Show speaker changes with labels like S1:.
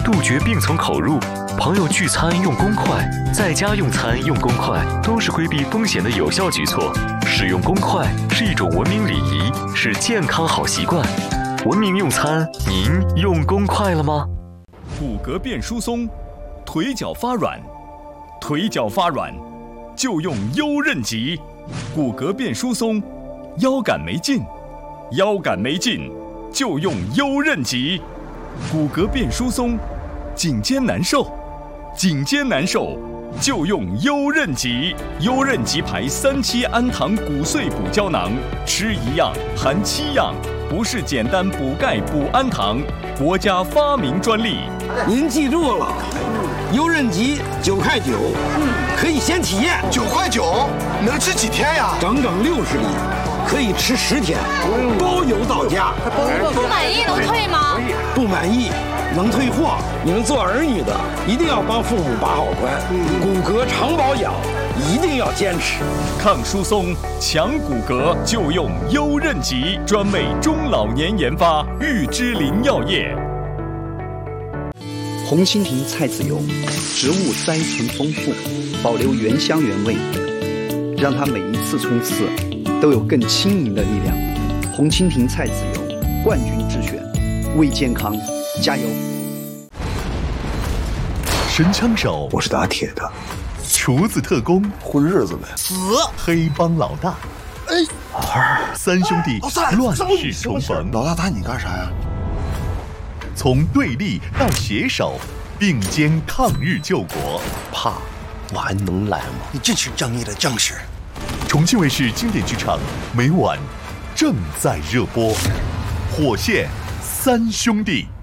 S1: 杜绝病从口入。朋友聚餐用公筷，在家用餐用公筷，都是规避风险的有效举措。使用公筷是一种文明礼仪，是健康好习惯。文明用餐，您用公筷了吗？
S2: 骨骼变疏松，腿脚发软，腿脚发软就用优韧极。骨骼变疏松，腰杆没劲，腰杆没劲就用优韧极。骨骼变疏松，颈肩难受，颈肩难受就用优韧极。优韧极牌3期氨糖骨碎补胶囊，吃1样含7样，不是简单补钙补氨糖，国家发明专利。
S3: 您记住了，优韧极9.9块，可以先体验。
S4: 9.9块，能吃几天呀？
S3: 整整60粒，可以吃10天，包邮到家。
S5: 不满意能退吗？
S3: 不满意能退货。你们做儿女的一定要帮父母把好关，骨骼常保养一定要坚持。
S2: 抗疏松、强骨骼就用优韧极，专为中老年研发，玉芝林药业。
S6: 红蜻蜓菜籽油，植物甾醇丰富，保留原香原味，让它每一次冲刺都有更轻盈的力量。红蜻蜓菜籽油，冠军之选，为健康加油！
S7: 神枪手，
S4: 我是打铁的；
S7: 厨子特工，
S4: 混日子的；
S7: 黑帮老大，三兄弟乱世重逢。
S4: 老大打你干啥呀？
S7: 从对立到携手，并肩抗日救国。
S4: 怕，我还能来吗？你真是正义的将士。
S7: 重庆卫视经典剧场每晚正在热播，《火线三兄弟》。